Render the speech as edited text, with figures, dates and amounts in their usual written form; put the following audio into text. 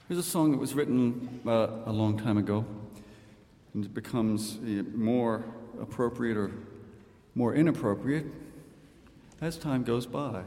Here's a song that was written a long time ago, and it becomes more appropriate or more inappropriate as time goes by.